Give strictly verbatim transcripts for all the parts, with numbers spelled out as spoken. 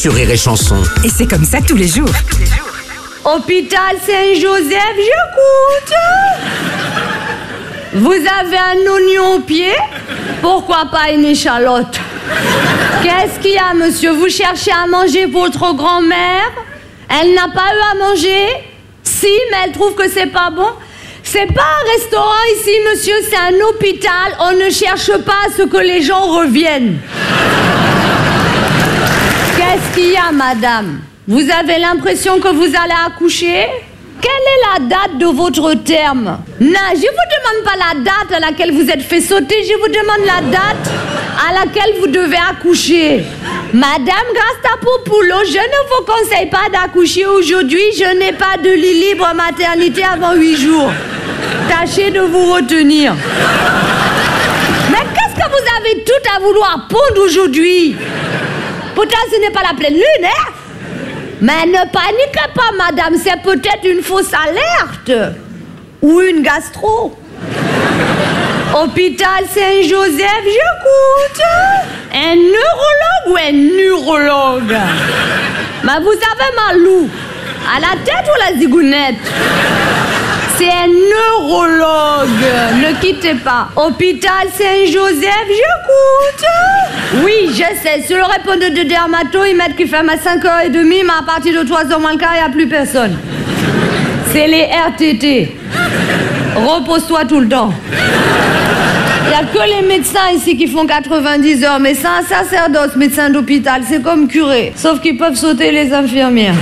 sur Rire et Chanson. Et c'est comme ça tous les jours. Hôpital Saint-Joseph, j'écoute. Vous avez un oignon au pied? Pourquoi pas une échalote? Qu'est-ce qu'il y a, monsieur? Vous cherchez à manger pour votre grand-mère? Elle n'a pas eu à manger? Si, mais elle trouve que c'est pas bon. C'est pas un restaurant ici, monsieur, c'est un hôpital. On ne cherche pas à ce que les gens reviennent. Qu'est-ce qu'il y a, madame? Vous avez l'impression que vous allez accoucher? Quelle est la date de votre terme? Non, je vous demande pas la date à laquelle vous êtes fait sauter, je vous demande la date à laquelle vous devez accoucher. Madame Grastapopoulos, je ne vous conseille pas d'accoucher aujourd'hui, je n'ai pas de lit libre maternité avant huit jours. Tâchez de vous retenir. Mais qu'est-ce que vous avez tout à vouloir pondre aujourd'hui? Pourtant, ce n'est pas la pleine lune, hein? Mais ne paniquez pas, madame, c'est peut-être une fausse alerte. Ou une gastro. Hôpital Saint-Joseph, j'écoute. Un neurologue ou un neurologue? Mais vous avez mal où? À la tête ou la zigounette? C'est un neurologue. Ne quittez pas. Hôpital Saint-Joseph, j'écoute. Oui, je sais. Sur le répondeur de dermato, ils mettent qu'il ferme à cinq heures trente, mais à partir de trois heures moins le quart, il n'y a plus personne. C'est les R T T. Repose-toi tout le temps. Il n'y a que les médecins ici qui font quatre-vingt-dix heures, mais c'est un sacerdoce, médecin d'hôpital. C'est comme curé. Sauf qu'ils peuvent sauter les infirmières.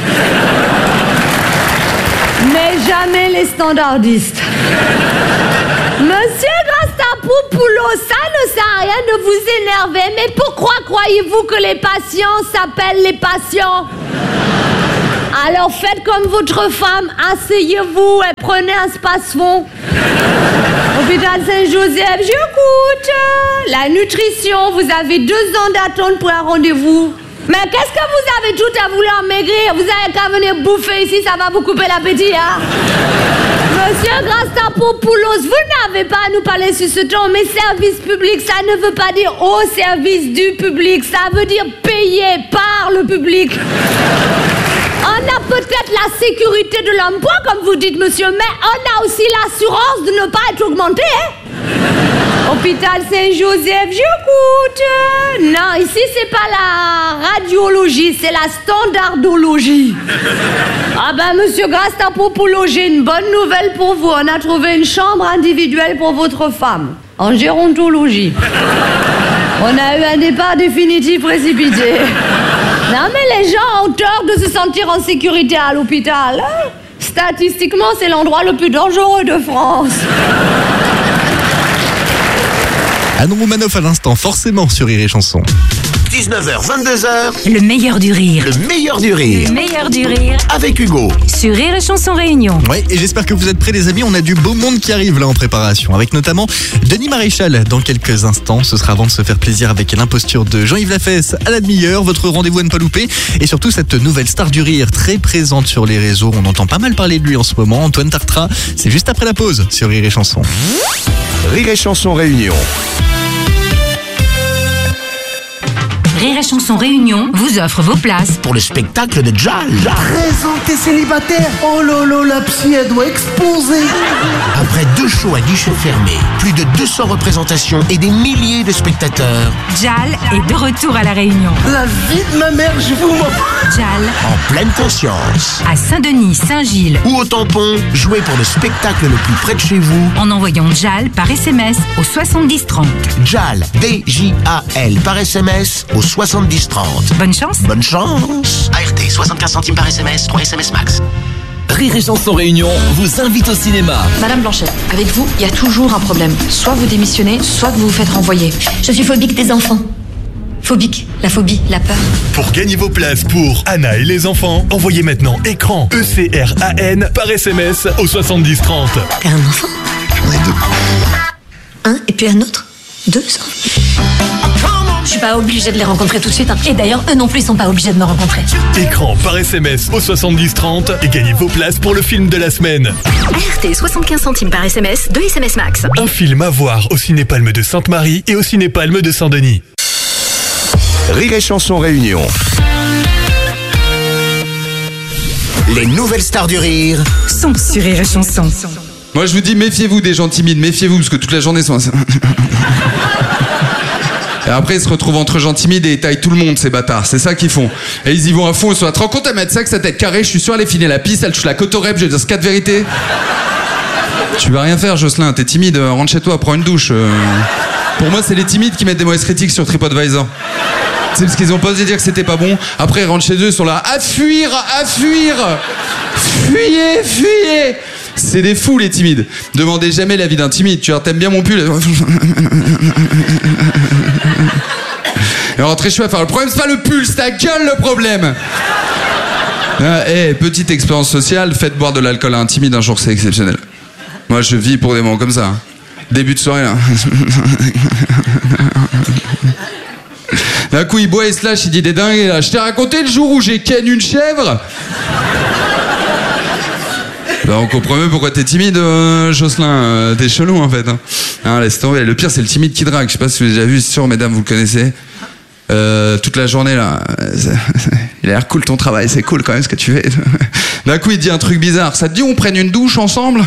Mais jamais les standardistes. Monsieur Grastapopoulos, ça ne sert à rien de vous énerver, mais pourquoi croyez-vous que les patients s'appellent les patients? Alors faites comme votre femme, asseyez-vous et prenez un space-fond. Hôpital Saint-Joseph, j'écoute. La nutrition, vous avez deux ans d'attente pour un rendez-vous. Mais qu'est-ce que vous avez tout à vouloir maigrir? Vous avez qu'à venir bouffer ici, ça va vous couper l'appétit, hein? Monsieur Grastapopoulos, vous n'avez pas à nous parler sur ce ton, mais service public, ça ne veut pas dire au service du public, ça veut dire payé par le public. On a peut-être la sécurité de l'emploi, comme vous dites, monsieur, mais on a aussi l'assurance de ne pas être augmenté, hein? Hôpital Saint-Joseph, j'écoute. Non, ici, c'est pas la radiologie, c'est la standardologie. Ah ben, monsieur Grastapopoulos, j'ai une bonne nouvelle pour vous. On a trouvé une chambre individuelle pour votre femme, en gérontologie. On a eu un départ définitif précipité. Non, mais les gens ont tort de se sentir en sécurité à l'hôpital. Hein? Statistiquement, c'est l'endroit le plus dangereux de France. Anne Romanoff à l'instant, forcément sur Rire et Chanson. dix-neuf heures, vingt-deux heures. Le meilleur du rire. Le meilleur du rire. Le meilleur du rire. Avec Hugo. Sur Rire et Chanson Réunion. Ouais, et j'espère que vous êtes prêts les amis, on a du beau monde qui arrive là en préparation. Avec notamment Denis Maréchal dans quelques instants. Ce sera avant de se faire plaisir avec l'imposture de Jean-Yves Lafesse à la demi-heure. Votre rendez-vous à ne pas louper. Et surtout cette nouvelle star du rire très présente sur les réseaux. On entend pas mal parler de lui en ce moment. Antoine Tartra, c'est juste après la pause sur Rire et Chanson. Rire et Chanson Réunion. Rire et Chanson Réunion vous offre vos places Pour le spectacle de Jal. Présenté célibataire. Oh lolo, la psy, elle doit exploser. Après deux shows à guichet fermé, plus de deux cents représentations et des milliers de spectateurs. Jal est de retour à la Réunion. La vie de ma mère, je vous m'en... Jal En pleine conscience. à Saint-Denis, Saint-Gilles. Ou au tampon, jouez pour le spectacle le plus près de chez vous. En envoyant Jal par S M S au soixante-dix trente. Jal, D J A L, par S M S au soixante-dix trente. Bonne chance. Bonne chance. A R T, soixante-quinze centimes par S M S, trois S M S max. Rire et Chanson Réunion vous invite au cinéma. Madame Blanchette, avec vous, il y a toujours un problème. Soit vous démissionnez, soit vous vous faites renvoyer. Je suis phobique des enfants. Phobique, la phobie, la peur. Pour gagner vos places pour Anna et les enfants, envoyez maintenant écran E C R A N par S M S au soixante-dix trente. T'as un enfant? J'en ai deux. Un et puis un autre? Deux enfants? Je suis pas obligée de les rencontrer tout de suite. Hein. Et d'ailleurs, eux non plus, ils sont pas obligés de me rencontrer. Écran par S M S au soixante-dix trente et gagnez vos places pour le film de la semaine. A R T, soixante-quinze centimes par S M S, deux S M S max. Un film à voir au Cinépalme de Sainte-Marie et au Cinépalme de Saint-Denis. Rire et Chanson Réunion. Les nouvelles stars du rire Sont sur Rire et Chanson. Moi je vous dis, méfiez-vous des gens timides, méfiez-vous, parce que toute la journée ils sont... Et après ils se retrouvent entre gens timides et ils taillent tout le monde, ces bâtards, c'est ça qu'ils font. Et ils y vont à fond, ils sont à te rends compte, elle met ça que sa tête carrée, je suis sûr elle est finie la piste, elle touche la côte au rep, je vais dire ce cas de vérité. Tu vas rien faire Jocelyn, t'es timide, rentre chez toi, prends une douche. Euh... Pour moi c'est les timides qui mettent des mauvaises critiques sur TripAdvisor. C'est parce qu'ils ont pas osé dire que c'était pas bon. Après ils rentrent chez eux, ils sont là à fuir, à fuir. Fuyez, fuyez. C'est des fous les timides. Demandez jamais l'avis d'un timide. Tu vois, t'aimes bien mon pull. Et rentrez chez toi à faire le problème, c'est pas le pull, c'est ta gueule le problème. Ah, hey, petite expérience sociale, faites boire de l'alcool à un timide un jour, c'est exceptionnel. Moi je vis pour des moments comme ça. Hein. Début de soirée là. D'un coup il boit et se lâche, il dit des dingues là. Je t'ai raconté le jour où j'ai ken une chèvre. Bah on comprend mieux pourquoi t'es timide, euh, Jocelyn. Euh, t'es chelou en fait. Hein. Hein, laisse tomber. Le pire c'est le timide qui drague. Je sais pas si vous avez déjà vu, c'est sûr mesdames vous le connaissez. Euh, toute la journée là. Il a l'air cool ton travail, c'est cool quand même ce que tu fais. D'un coup il dit un truc bizarre. Ça te dit on prenne une douche ensemble?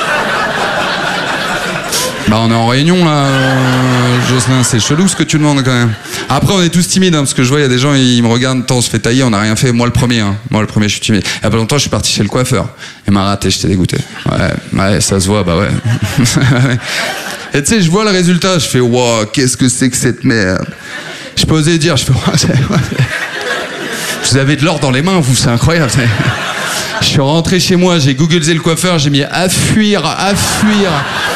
Bah on est en réunion là, euh, Jocelyn, c'est chelou ce que tu demandes quand même. Après on est tous timides hein, parce que je vois il y a des gens ils me regardent, tant on se fait tailler, on n'a rien fait, moi le premier, hein. Moi le premier je suis timide. Il y a pas longtemps je suis parti chez le coiffeur, il m'a raté, j'étais dégoûté. Ouais, ouais ça se voit, bah ouais. Et tu sais je vois le résultat, je fais wow, qu'est-ce que c'est que cette merde. Je peux oser dire, je fais wow, c'est... Vous avez de l'or dans les mains vous, c'est incroyable. Je suis rentré chez moi, j'ai googlé le coiffeur, j'ai mis à fuir, à fuir.